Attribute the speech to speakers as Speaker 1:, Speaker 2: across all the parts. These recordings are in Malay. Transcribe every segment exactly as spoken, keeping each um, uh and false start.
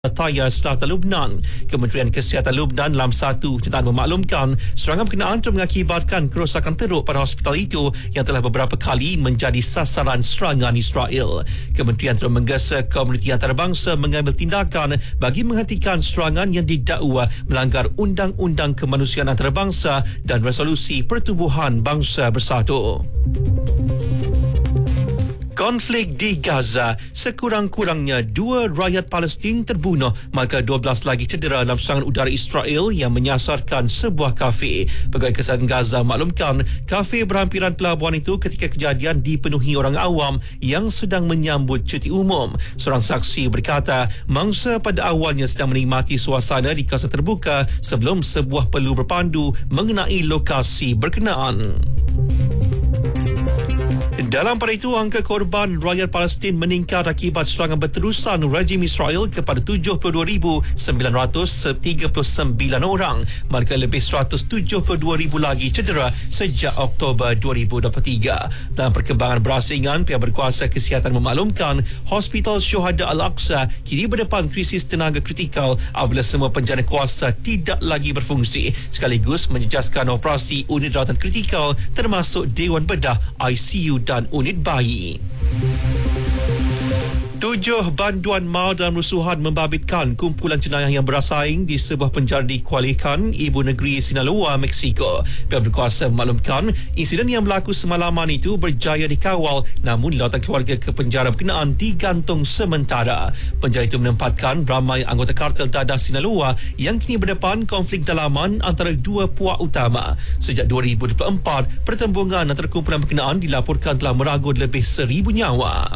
Speaker 1: Taya Selatan Lubnan. Kementerian Kesihatan Lubnan dalam satu kenyataan memaklumkan serangan berkenaan telah mengakibatkan kerosakan teruk pada hospital itu yang telah beberapa kali menjadi sasaran serangan Israel. Kementerian telah menggesa komuniti antarabangsa mengambil tindakan bagi menghentikan serangan yang didakwa melanggar Undang-Undang Kemanusiaan Antarabangsa dan Resolusi Pertubuhan Bangsa Bersatu. Konflik di Gaza, sekurang-kurangnya dua rakyat Palestin terbunuh maka dua belas lagi cedera dalam serangan udara Israel yang menyasarkan sebuah kafe. Pegawai Kesihatan Gaza maklumkan kafe berhampiran pelabuhan itu ketika kejadian dipenuhi orang awam yang sedang menyambut cuti umum. Seorang saksi berkata mangsa pada awalnya sedang menikmati suasana di kawasan terbuka sebelum sebuah peluru berpandu mengenai lokasi berkenaan. Dalam pada itu, angka korban rakyat Palestin meningkat akibat serangan berterusan rejim Israel kepada tujuh puluh dua ribu sembilan ratus tiga puluh sembilan orang, manakala lebih seratus tujuh puluh dua ribu lagi cedera sejak Oktober dua ribu dua puluh tiga. Dalam perkembangan berasingan, pihak berkuasa kesihatan memaklumkan Hospital Syuhada Al-Aqsa kini berdepan krisis tenaga kritikal apabila semua penjana kuasa tidak lagi berfungsi, sekaligus menjejaskan operasi unit rawatan kritikal termasuk Dewan Bedah, I C U dan unit bayi. Tujuh banduan maut dalam rusuhan membabitkan kumpulan jenayah yang bersaing di sebuah penjara di Culiacan, ibu negeri Sinaloa, Mexico. Pihak berkuasa memaklumkan insiden yang berlaku semalaman itu berjaya dikawal, namun lawatan keluarga ke penjara berkenaan digantung sementara. Penjara itu menempatkan ramai anggota kartel dadah Sinaloa yang kini berdepan konflik dalaman antara dua puak utama. Sejak dua ribu dua puluh empat, pertembungan antara kumpulan berkenaan dilaporkan telah meragut lebih seribu nyawa.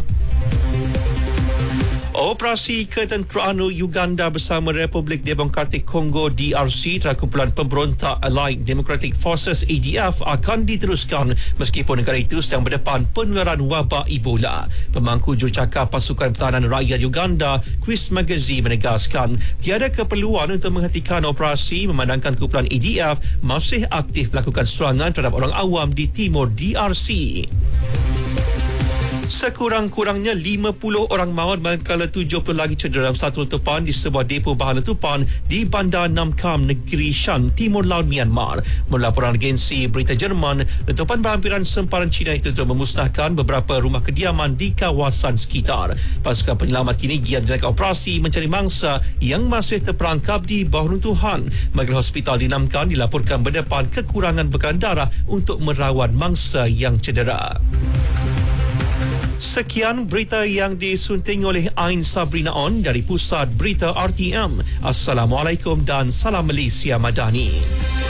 Speaker 1: Operasi Ketenteraan Uganda bersama Republik Demokratik Kongo D R C terhadap kumpulan pemberontak Allied Democratic Forces A D F akan diteruskan meskipun negara itu sedang berdepan penularan wabak Ebola. Pemangku jurucakap Pasukan Pertahanan Rakyat Uganda, Chris Magazi, menegaskan tiada keperluan untuk menghentikan operasi memandangkan kumpulan A D F masih aktif melakukan serangan terhadap orang awam di timur D R C. Sekurang-kurangnya lima puluh orang maut manakala tujuh puluh lagi cedera dalam satu letupan di sebuah depo bahan letupan di Bandar Namkam, negeri Shan, Timur Laut Myanmar. Menurut laporan agensi berita Jerman, letupan berhampiran sempadan China itu telah memusnahkan beberapa rumah kediaman di kawasan sekitar. Pasukan penyelamat kini giat menjalankan operasi mencari mangsa yang masih terperangkap di bawah runtuhan. Manakala hospital di Namkam dilaporkan berdepan kekurangan bekalan darah untuk merawat mangsa yang cedera. Sekian berita yang disunting oleh Ain Sabrina On dari Pusat Berita R T M. Assalamualaikum dan salam Malaysia Madani.